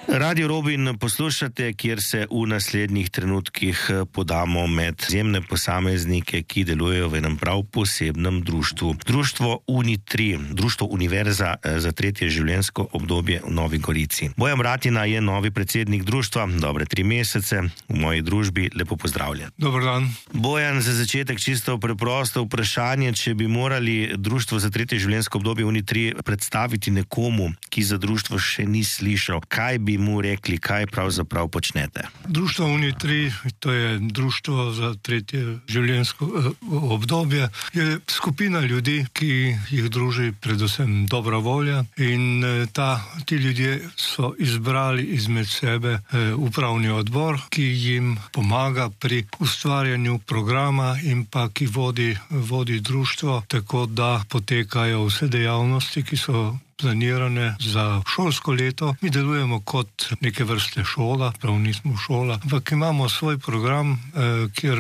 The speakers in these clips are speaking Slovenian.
Radio Robin poslušate, kjer se v naslednjih trenutkih podamo med izjemne posameznike, ki delujejo v enem prav posebnem društvu. Društvo Uni3, Društvo Univerza za tretje življenjsko obdobje v Novi Gorici. Bojan Bratina je novi predsednik društva, dobre 3 mesece, v moji družbi, lepo pozdravljen. Dober dan. Bojan, za začetek čisto preprosto vprašanje, če bi morali Društvo za tretje življenjsko obdobje Uni3 predstaviti nekomu, ki za društvo še ni slišal, kaj bi mu rekli, kaj pravzaprav počnete? Društvo Uni3, to je Društvo za tretje življenjsko obdobje, je skupina ljudi, ki jih druži predvsem dobra volja in ti ljudje so izbrali izmed sebe upravni odbor, ki jim pomaga pri ustvarjanju programa in pa ki vodi društvo, tako da potekajo vse dejavnosti, ki so planirane za šolsko leto. Mi delujemo kot neke vrste šola, prav nismo šola, ampak imamo svoj program, kjer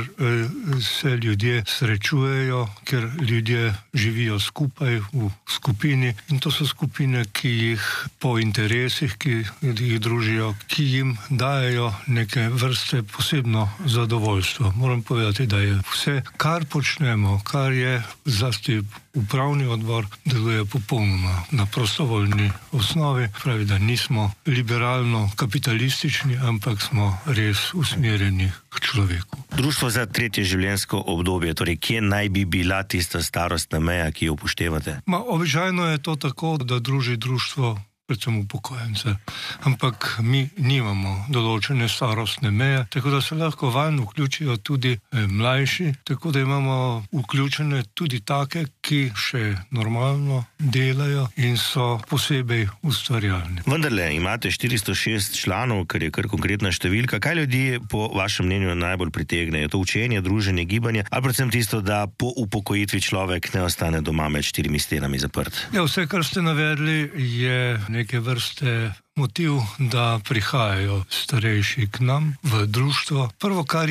se ljudje srečujejo, kjer ljudje živijo skupaj v skupini in to so skupine, ki jih po interesih, ki jih družijo, ki jim dajejo neke vrste posebno zadovoljstvo. Moram povedati, da je vse, kar počnemo, kar je zlasti upravni odbor, deluje popolnoma na prostovoljni osnovi, pravi, da nismo liberalno-kapitalistični, ampak smo res usmerjeni k človeku. Društvo za tretje življenjsko obdobje, torej kje naj bi bila tista starostna meja, ki jo upoštevate? Običajno je to tako, da druži društvo predvsem upokojence, ampak mi nimamo določene starostne meje, tako da se lahko vanj vključijo tudi mlajši, tako da imamo vključene tudi take, ki še normalno delajo in so posebej ustvarjalni. Vendarle imate 406 članov, kar je kar konkretna številka. Kaj ljudi po vašem mnenju najbolj pritegne? Je to učenje, druženje, gibanje ali predvsem tisto, da po upokojitvi človek ne ostane doma med 4 stenami zaprt? Ja, vse, kar ste navedli, je neke vrste motiv, da prihajajo starejši k nam v društvo. Prvo, kar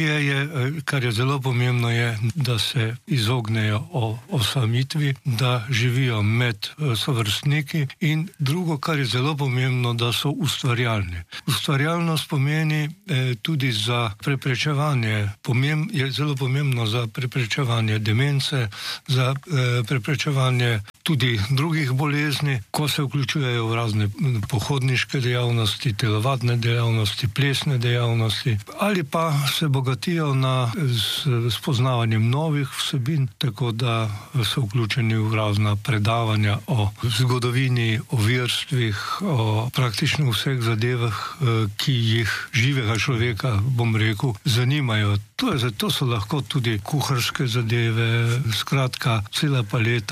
je zelo pomembno, je, da se izognejo osamitvi, da živijo med sovrstniki in drugo, kar je zelo pomembno, da so ustvarjalni. Ustvarjalnost pomeni tudi za preprečevanje, je zelo pomembno za preprečevanje demence, za preprečevanje tudi drugih bolezni, ko se vključujejo v razne pohodniške dejavnosti, telovadne dejavnosti, plesne dejavnosti, ali pa se bogatijo s spoznavanjem novih vsebin, tako da so vključeni v razna predavanja o zgodovini, o verstvih, o praktično vseh zadevah, ki jih živega človeka, bom rekel, zanimajo. To so lahko tudi kuharske zadeve, skratka, cela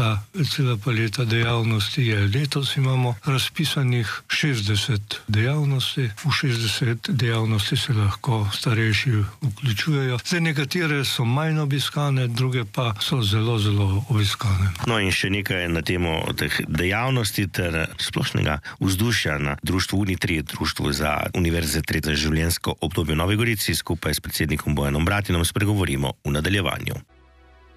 paleta dejavnosti je. Letos imamo razpisanih 60 dejavnosti. V 60 dejavnosti se lahko starejši vključujejo. Zdaj nekatere so manj obiskane, druge pa so zelo, zelo obiskane. No in še nekaj na temo teh dejavnosti ter splošnega vzdušja na društvu Uni3, Društvu za Univerzo za tretje življenjsko obdobje v Novi Gorici, skupaj s predsednikom Bojanom Bratinom spregovorimo v nadaljevanju.